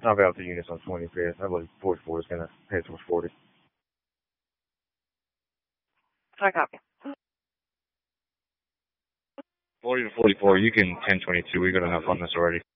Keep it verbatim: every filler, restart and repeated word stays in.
I'll be out the units on twenty-fifth. I believe forty-four is going to head towards forty. I copy. forty to forty-four, you can ten twenty-two. We got enough on this already.